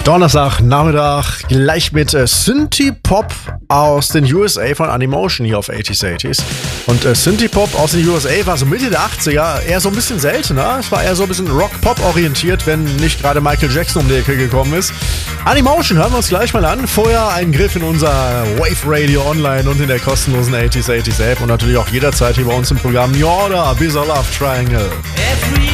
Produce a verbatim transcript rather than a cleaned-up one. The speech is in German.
Donnerstag, Nachmittag, gleich mit äh, Synthie-Pop aus den U S A von Animotion hier auf achtziger, achtziger. Und äh, Synthie-Pop aus den U S A war so Mitte der achtziger eher so ein bisschen seltener. Es war eher so ein bisschen Rock-Pop orientiert, wenn nicht gerade Michael Jackson um die Ecke gekommen ist. Animotion hören wir uns gleich mal an. Vorher ein Griff in unser Wave Radio Online und in der kostenlosen achtziger, achtziger App und natürlich auch jederzeit hier bei uns im Programm New Order, Bizarre Love Triangle. Every